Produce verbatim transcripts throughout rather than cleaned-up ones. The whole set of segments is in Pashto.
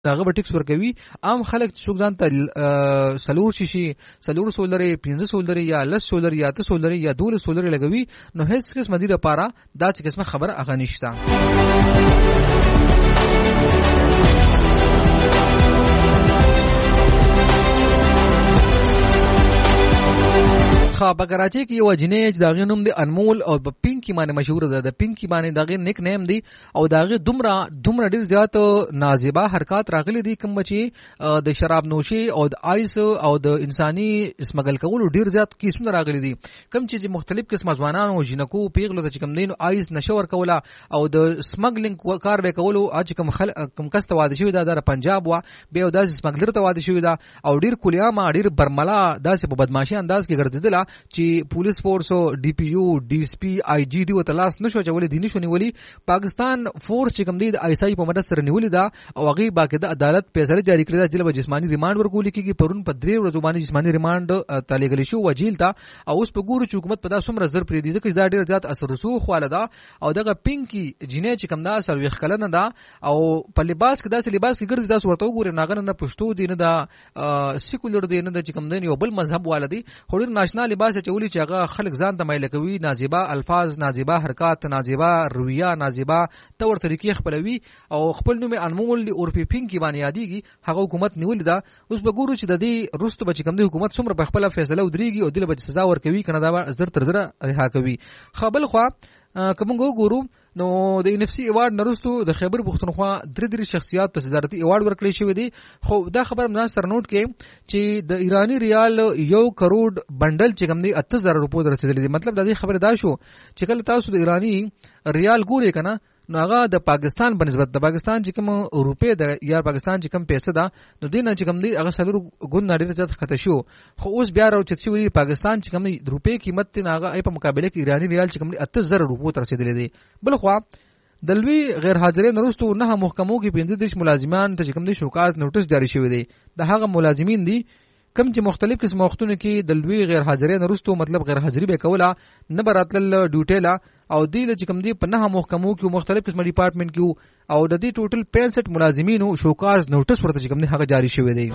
داغه به ټیکس ورکوي. عام خلک څوک ځان ته سلور شي سلور سولري پنځه سولري یا لس سولري یا ته سولري یا دوله سولري لګوي نو هیڅ قسم دی لپاره دا چې قسمه خبره اغه نشته. خا په کراچي کې یو جنې چې داغه نوم دی انمول او په پینکی باندې مشهور ده. د پینکی باندې داغه نیک نیم دی او داغه دومره دومره ډیر زیات نازیبا حرکات راغلي دي کوم چې د شراب نوشي او د آیس او د انساني سمګل کولو ډیر زیات قسمه راغلي دي. کوم چې مختلف قسمه ځوانان او جنکو پیغلو ته کوم دین آیس نشور کوله او د سمګلینګ کار به کولو اج کوم خل کوم کست واده شوی دا د پنجاب وا به د سمګلر ته واده شوی دا او ډیر کولیاما ډیر برملا داسې په بدمعشي انداز کې ګرځیدله چې پولیس فورس او ډي پی یو ډي اس پی آی جی ډي وتلاس نشو چولې دي نشو نیولي. پاکستان فورس چې کوم دی د آی اس آی په مدد سره نیولې دا او هغه باقاعده عدالت فیصله جاری کړی دا چې له جسمانی ریماند ورکول کیږي. پرون په درې ورځې باندې جسمانی ریماند تلګل شو وجیل تا او اوس په ګورو چې حکومت په دا سمره زر پرې دي چې دا ډیر زیات اثر رسوخ واله دا او دغه پینکی جنې چې کوم دا سروي خلنه دا او په لباس کې دا لباس کې ګرځي دا ورته وګوري ناغنه نه پښتو دي نه دا سیکولر دي نه د چې کوم دی یو بل مذهب واله دي خو ډیر ناشنا لباس چولی چې هغه خلک ځان ته مایل کوي نازیبا الفاظ نازیبا حرکات نازیبا رویه نازیبا تور طریقې خپلوي او خپل نوم انمول دی اور په پینکی باندې یادېږي هغه حکومت نیول دا. اوس به ګورو چې د دې رستو بچ کوم دی حکومت څومره په خپل فیصله ودرېږي او دله بچ سزا ورکوي کنه دا زر تر زر رها کوي. خپل خو کوم ګورو نو د ان اف سی ایوارډ نرستو د خیبر پښتونخوا درې درې شخصیات ته صدارتي ایوارډ ورکړی شوی دی. خو دا خبر مزان سره نوٹ کې چې د ایرانی ریال یو کروڑ بندل چې کوم دی اته زره روپو درسېدلی دی. مطلب د دې خبره دا شو چې کله تاسو د ایرانی ریال ګورئ کنه نو هغه د پاکستان په نسبت د پاکستان چې کوم روپې د یا پاکستان چې کوم پیسې ده نو دینه چې کوم دی هغه سلور ګون نړۍ ته خطه شو. خو اوس بیا راو چې شوی پاکستان چې کوم روپې قیمت نه هغه په مقابله کې ایرانی ریال چې کوم اته زره روپو تر رسیدلی دی. بل خو د لوی غیر حاضرې نرستو نه محکمو کې پنځه دیش ملازمان ته چې کوم دی شوکاز نوټس جاری شوی دی. د هغه ملازمین دي کم چې مختلف قسم وختونه کې د لوی غیر حاضرې نرستو مطلب غیر حاضری به کوله نه براتل ډیټیلا او دی چې کوم دی په نه محکمو کې مختلف قسم ډپارټمنټ کې او د دې ټوټل پنځه ملازمینو شوکاز نوټس ورته چې کوم دی هغه جاری شوی دی.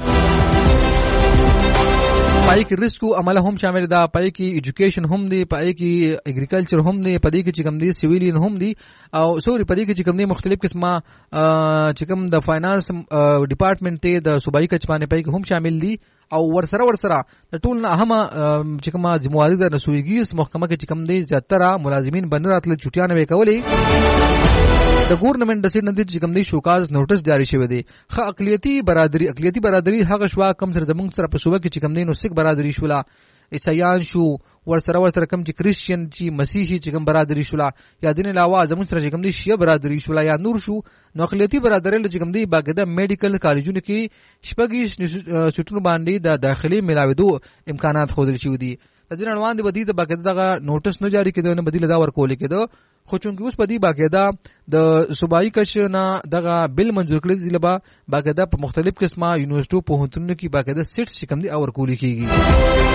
پای کې ریسکو عمله هم شامل ده، پای کې ایجوکیشن هم دی، پای کې اګریکلچر هم دی، پای کې چې کوم دی سیویلین هم دی او سوري پای کې چې کوم دی مختلف قسمه چې کوم د فاینانس ډپارټمنټ ته د صوبایي کچمانه پای کې هم شامل دي او ورسره ورسره د ټول نه اهمه چې کومه ذمہواری ده نسویګیس محکمه کې چې کوم دی زیاتره ملازمین بن راتل چټیانه وکولې د ګورنمنت د سید ندی چې کوم دی شوکاز نوټس جاری شوی دی. خ اقلیتی برادری اقلیتی برادری هغه شوا کم سره زمونږ سره په صوبه کې چې کوم دی نو سیک برادری شولا عیسایان شو ورسره ورسره کم چې کریسچین چې مسیحي چې کوم برادری شولا یا دین علاوه زمونږ سره چې کوم دی شیعه برادری شولا یا نور شو نو اقلیتی برادری چې کوم دی باقاعده میډیکل کالجونو کې شپږ سټونو باندې د داخلي ملاویدو امکانات خوندل شوی دي. د دین روان دی بدی د باقاعده دغه نوټس نه جاری کېدو نه بدیل دا ورکول کېدو خو چونکی اوس په دې باقاعده د صوبایي کچ نه دغه بل منظور کړی دی لبا باقاعده په مختلف قسمه یونیورسيټو په هنتونو کې باقاعده سیټس چې کوم دي او ورکول کېږي.